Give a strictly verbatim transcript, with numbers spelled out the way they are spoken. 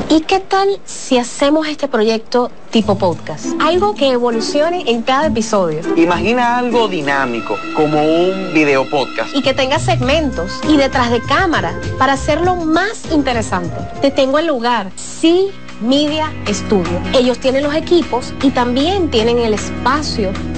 ¿Y qué tal si hacemos este proyecto tipo podcast? Algo que evolucione en cada episodio. Imagina algo dinámico, como un video podcast. Y que tenga segmentos y detrás de cámara para hacerlo más interesante. Te tengo el lugar. Sí. Media Studio. Ellos tienen los equipos y también tienen el espacio